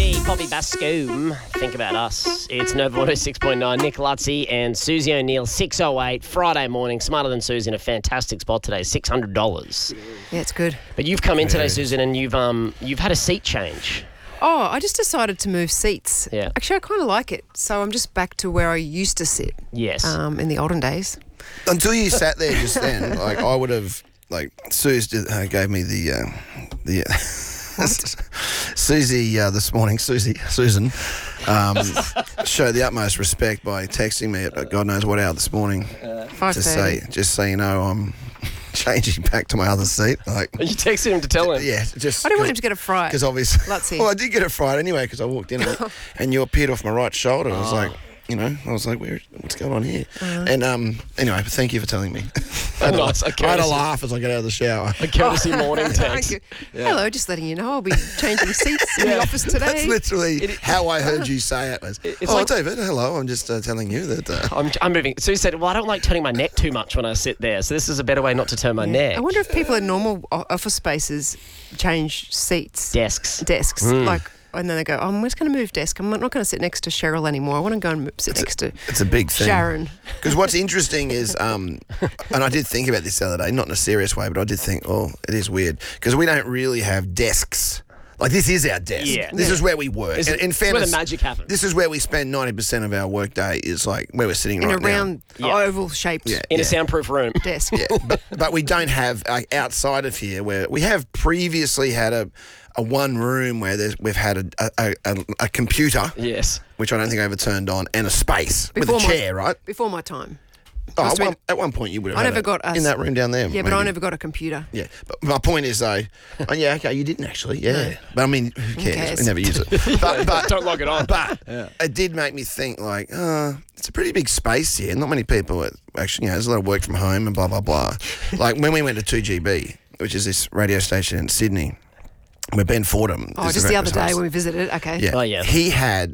G, Poppy Bascombe. Think about us. It's Nova 106.9. Nick Lutzi and Susie O'Neill, 6:08, Friday morning. Smarter Than Susie in a fantastic spot today, $600. Yeah, it's good. But you've come in today, Susan, and you've had a seat change. Oh, I just decided to move seats. Yeah. Actually, I kind of like it. So I'm just back to where I used to sit. Yes. In the olden days. Until you sat there just then, like I would have, like Suze gave me the Susie this morning. Susan showed the utmost respect by texting me at God knows what hour this morning to 5:30. say, just so you know, I'm changing back to my other seat. Like, You texted him to tell him? yeah, just I didn't want him to get a fright. because obviously, Lutzi. well, I did get a fright anyway because I walked in and you appeared off my right shoulder. I was like, what's going on here? And anyway, thank you for telling me. Nice. I had a laugh as I got out of the shower. A courtesy morning Thank text. you. Hello, just letting you know I'll be changing seats in the office today. That's literally how I heard you say it. Was, like- David, hello. I'm just telling you that. I'm moving. Sue said, well, I don't like turning my neck too much when I sit there, so this is a better way not to turn my neck. I wonder if people in normal office spaces change seats. Desks. And then they go, I'm just going to move desk. I'm not going to sit next to Cheryl anymore. I want to go and sit next to It's a big thing. Sharon. Because what's interesting is, and I did think about this the other day, not in a serious way, but I did think, it is weird. Because we don't really have desks. Like, this is our desk. Yeah. This is where we work. It's in where fairness, the magic happens. This is where we spend 90% of our workday is like where we're sitting In right a round, Yeah. oval-shaped In a soundproof room. desk. now. Yeah, but we don't have, outside of here, where we have previously had a one room where we've had a computer, Yes. which I don't think I ever turned on, and a space Before with a chair, right? Before my time. Oh, Must have at one point you would have I had never got in that room down there. Yeah, but I maybe. never got a computer. Yeah, but my point is though, you didn't actually, yeah. But I mean, who cares? cares? We never use it. But Don't log it on. But it did make me think, like, it's a pretty big space here. Not many people actually, there's a lot of work from home and blah, blah, blah. Like when we went to 2GB, which is this radio station in Sydney, where Ben Fordham. Oh, just the other day when we visited. Okay. Yeah. Oh, yeah. He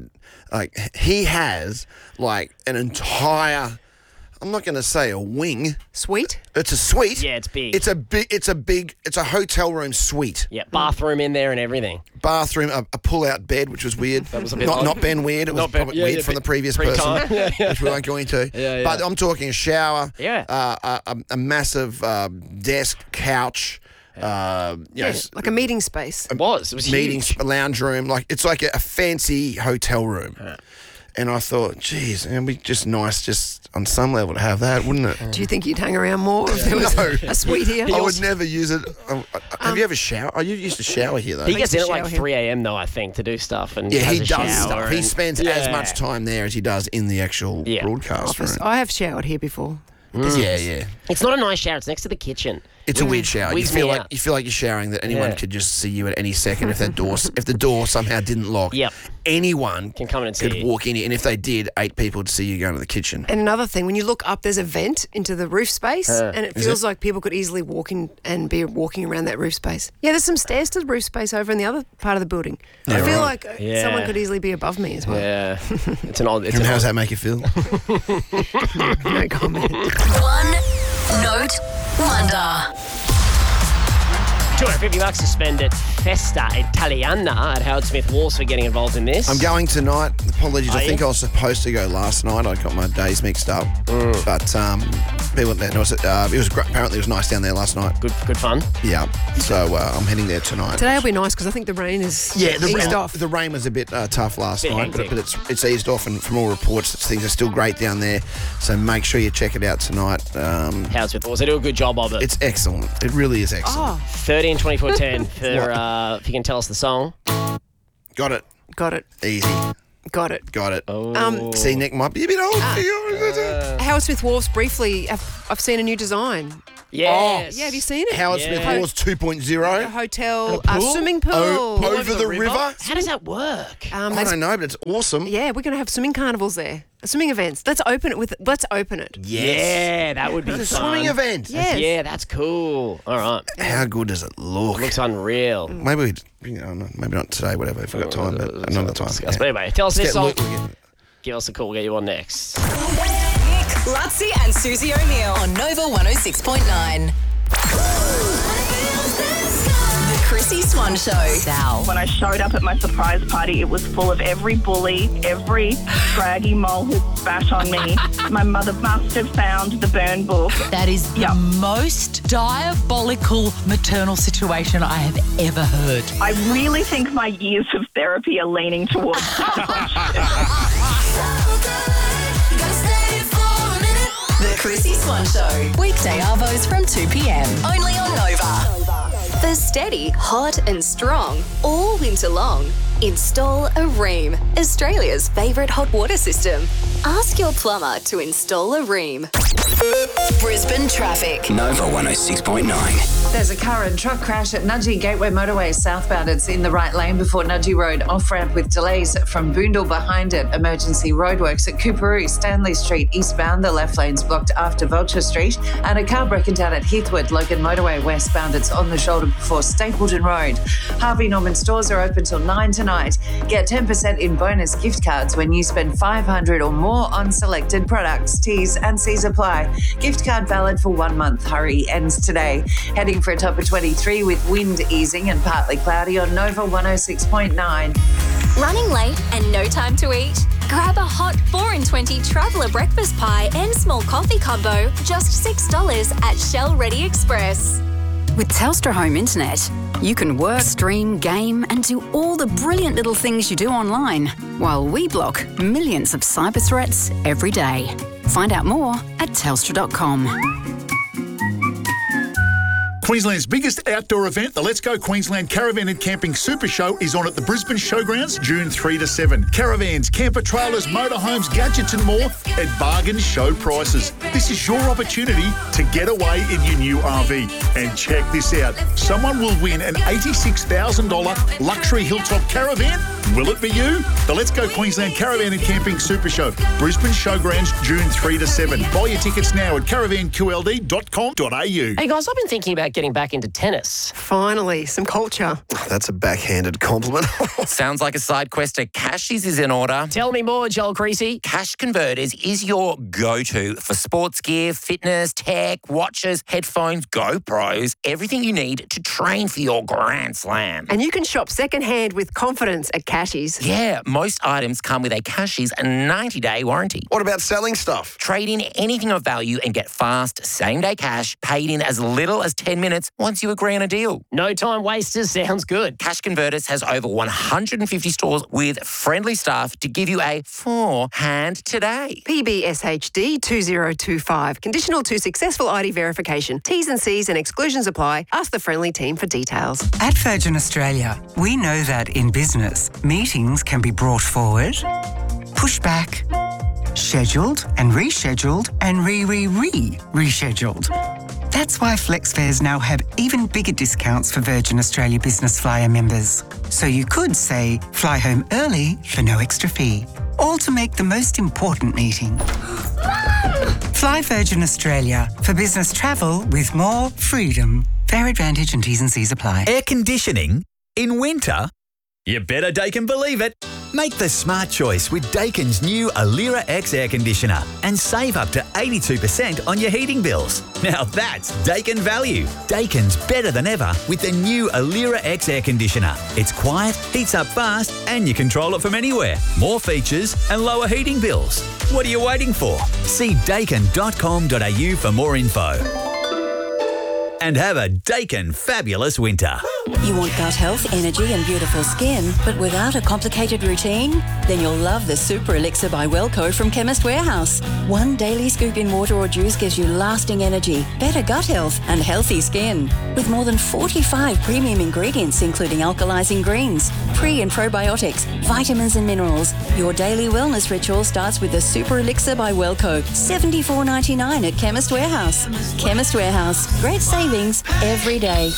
has an entire, I'm not going to say a wing. Sweet. It's a suite. Yeah, it's big. It's a hotel room suite. Yeah, bathroom in there and everything. Bathroom, a pull-out bed, which was weird. That was a bit odd. not Ben weird. It was Not Ben- probably yeah, weird yeah, from the bit previous pre-time. person, Yeah. which we won't go into. Yeah. But I'm talking a shower, Yeah. a massive desk, couch, Like a meeting space. It was meeting, huge. a lounge room. Like it's like a fancy hotel room. And I thought, geez, it'd be just nice just on some level to have that, wouldn't it? Do you think you'd hang around more if there was No. a suite here? I would never use it. Have you ever showered? Oh, you used to shower here, though. He gets in at like shower him. 3 a.m. though, I think, to do stuff. And Yeah, has he a does shower stuff. He and- spends Yeah. as much time there as he does in the actual Yeah. broadcast room. I have showered here before. Yeah. It's not a nice shower. It's next to the kitchen. It's a weird shower. You Wigs feel me like out. you're showering that anyone Yeah. could just see you at any second if the door somehow didn't lock. Yep. Anyone Can come in and see could you. walk in here, and if they did, 8 people would see you going to the kitchen. And another thing, when you look up, there's a vent into the roof space, and it feels like people could easily walk in and be walking around that roof space. Yeah, there's some stairs to the roof space over in the other part of the building. I feel like Yeah. someone could easily be above me as well. Yeah. It's an old. It's And an how does old that make you feel? No comment. One note wonder. $250 to spend at Festa Italiana at Howard Smith Wharves for getting involved in this. I'm going tonight. Apologies. Are I think you? I was supposed to go last night. I got my days mixed up. But people, it was great. Apparently it was nice down there last night. Good fun. Yeah. So I'm heading there tonight. Today will be nice because I think the rain is Yeah, eased off. the rain was a bit tough last Bit night, hectic. but it's eased off, and from all reports, things are still great down there. So make sure you check it out tonight. Howard Smith Wharves. They do a good job of it. It's excellent. It really is excellent. 13 24 10 for if you can tell us the song. Got it. Got it. Easy. Got it. Got it. Oh. See, Nick might be a bit old for you. Howard Smith Wharves, briefly, I've seen a new design. Yes. Yeah, have you seen it? Howard Yeah. Smith Wharves 2.0. A hotel, And a pool? swimming pool. Over the river. How does that work? I There's- don't know, but it's awesome. Yeah, we're going to have swimming carnivals there. Swimming events. Let's open it. Yeah, that would be It's a fun. swimming event. Yes. Yeah, that's cool. All right. How good does it look? Looks unreal. Maybe maybe not today, whatever, if we've got time, but another time. Discuss. But anyway, tell us this Get song. Luke again. Give us a call. We'll get you on next. Nick, Lutzi and Susie O'Neill on Nova 106.9. The Chris Chrissy Swan Show. Sal. When I showed up at my surprise party, it was full of every bully, every scraggy mole who spat on me. My mother must have found the burn book. That is the most diabolical maternal situation I have ever heard. I really think my years of therapy are leaning towards The Chrissy Swan Show. Weekday arvos from 2 p.m. Only on Nova. For steady, hot and strong all winter long, install a Rheem, Australia's favourite hot water system. Ask your plumber to install a Rheem. Brisbane traffic. Nova 106.9. There's a car and truck crash at Nudgee Gateway Motorway southbound. It's in the right lane before Nudgee Road off-ramp with delays from Boondall behind it. Emergency roadworks at Cooperoo, Stanley Street eastbound. The left lane's blocked after Vulture Street. And a car broken down at Heathwood, Logan Motorway westbound. It's on the shoulder before Stapleton Road. Harvey Norman stores are open till 9 tonight. Get 10% in bonus gift cards when you spend $500 or more on selected products. T's and C's apply. Gift card valid for 1 month. Hurry ends today. Heading for a top of 23 with wind easing and partly cloudy on Nova 106.9. Running late and no time to eat? Grab a hot 4 in 20 traveller breakfast pie and small coffee combo, just $6 at Shell Ready Express. With Telstra Home Internet, you can work, stream, game and do all the brilliant little things you do online, while we block millions of cyber threats every day. Find out more at telstra.com. Queensland's biggest outdoor event, the Let's Go Queensland Caravan and Camping Super Show, is on at the Brisbane Showgrounds June 3 to 7. Caravans, camper trailers, motorhomes, gadgets and more at bargain show prices. This is your opportunity to get away in your new RV. And check this out. Someone will win an $86,000 luxury hilltop caravan. Will it be you? The Let's Go Queensland Caravan and Camping Super Show, Brisbane Showgrounds June 3 to 7. Buy your tickets now at caravanqld.com.au. Hey guys, I've been thinking about getting back into tennis. Finally, some culture. That's a backhanded compliment. Sounds like a side quest to Cashies is in order. Tell me more, Joel Creasy. Cash Converters is your go-to for sports gear, fitness, tech, watches, headphones, GoPros, everything you need to train for your Grand Slam. And you can shop secondhand with confidence at Cashies. Yeah, most items come with a Cashies 90-day warranty. What about selling stuff? Trade in anything of value and get fast, same-day cash paid in as little as 10 minutes once you agree on a deal. No time wasters sounds good. Cash Converters has over 150 stores with friendly staff to give you a forehand today. PBSHD 2025. Conditional to successful ID verification. T's and C's and exclusions apply. Ask the friendly team for details. At Virgin Australia, we know that in business, meetings can be brought forward, pushed back, scheduled and rescheduled and rescheduled. That's why FlexFares now have even bigger discounts for Virgin Australia Business Flyer members. So you could say, fly home early for no extra fee. All to make the most important meeting. Fly Virgin Australia for business travel with more freedom. Fair advantage and T's and C's apply. Air conditioning in winter? You better Daikin believe it. Make the smart choice with Daikin's new Alira X air conditioner and save up to 82% on your heating bills. Now that's Daikin value. Daikin's better than ever with the new Alira X air conditioner. It's quiet, heats up fast, and you control it from anywhere. More features and lower heating bills. What are you waiting for? See daikin.com.au for more info. And have a Daikin fabulous winter. You want gut health, energy and beautiful skin, but without a complicated routine? Then you'll love the Super Elixir by Wellco from Chemist Warehouse. One daily scoop in water or juice gives you lasting energy, better gut health and healthy skin. With more than 45 premium ingredients including alkalizing greens, pre and probiotics, vitamins and minerals, your daily wellness ritual starts with the Super Elixir by Wellco. $74.99 at Chemist Warehouse. Chemist Warehouse. Great savings every day.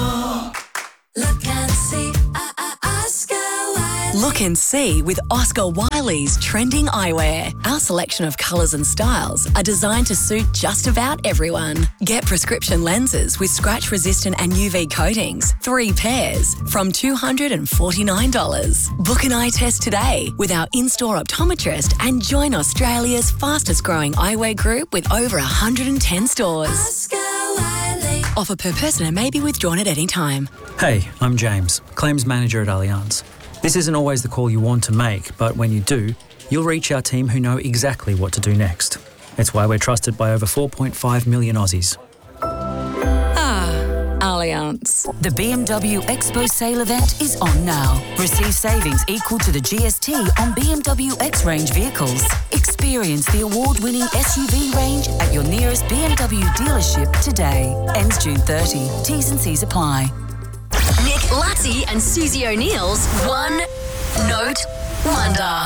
Look and see, Oscar Wiley. Look and see with Oscar Wiley's trending eyewear. Our selection of colours and styles are designed to suit just about everyone. Get prescription lenses with scratch-resistant and UV coatings, 3 pairs, from $249. Book an eye test today with our in-store optometrist and join Australia's fastest-growing eyewear group with over 110 stores. Oscar Wiley. Offer per person and may be withdrawn at any time. Hey, I'm James, Claims Manager at Allianz. This isn't always the call you want to make, but when you do, you'll reach our team who know exactly what to do next. It's why we're trusted by over 4.5 million Aussies. Allianz. The BMW Expo sale event is on now. Receive savings equal to the GST on BMW X range vehicles. Experience the award-winning SUV range at your nearest BMW dealership today. Ends June 30. T's and C's apply. Nick Lutzi and Susie O'Neill's One Note Wonder.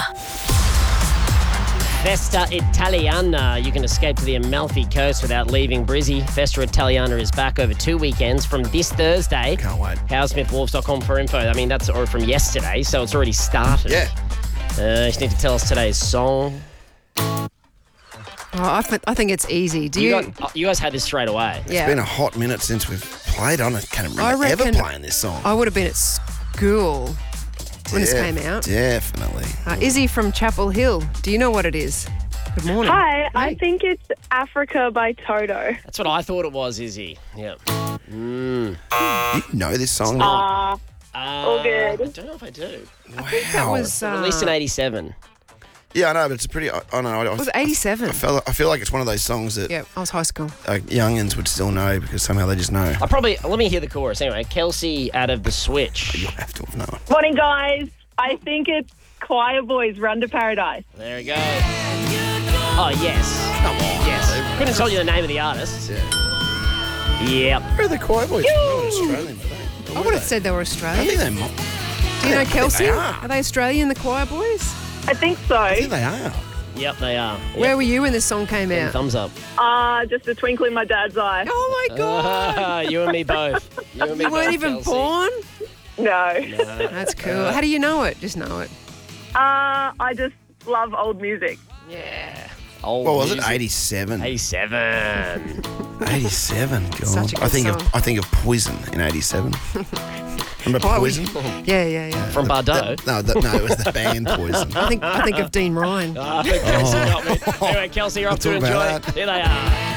Festa Italiana. You can escape to the Amalfi Coast without leaving Brizzy. Festa Italiana is back over 2 weekends from this Thursday. Can't wait. HowSmithWolves.com for info. I mean, that's from yesterday, so it's already started. Yeah. You just need to tell us today's song. Oh, I think it's easy. You guys had this straight away. It's been a hot minute since we've played on it. Can't remember ever playing this song. I would have been at school when this came out. Definitely. Izzy from Chapel Hill. Do you know what it is? Good morning. Hi, I think it's Africa by Toto. That's what I thought it was, Izzy. Yeah. You know this song? All good. I don't know if I do. I think that was released in 87. Yeah, I know, but it's a pretty... I know. It was 87. I feel like it's one of those songs that Yeah, I was high school. youngins would still know because somehow they just know. Let me hear the chorus. Anyway, Kelsey out of The Switch. You have to have known. Morning, guys. I think it's Choir Boys, Run to Paradise. There we go. Oh, yes. Come on. Yes. Couldn't tell you the name of the artist. Yep. Where are the Choir Boys? They're Australian, but I would have said they were Australian. I think they might. Do you know Kelsey? They are. Are they Australian, the Choir Boys? I think so. I think they are. Yep, they are. Yep. Where were you when this song came out? Thumbs up. Just a twinkle in my dad's eye. Oh, my God. You and me both. You weren't even Kelsey. No. born? That's cool. How do you know it? Just know it. I just love old music. Yeah. What was it? 87. 87. 87. God. Such a good song. I think of Poison in 87. Remember Poison? Yeah. From Bardot? No, it was the band Poison. I think of Dean Ryan. I think Kelsey got me. Anyway, Kelsey, you're off to Talk about enjoy. that. Here they are.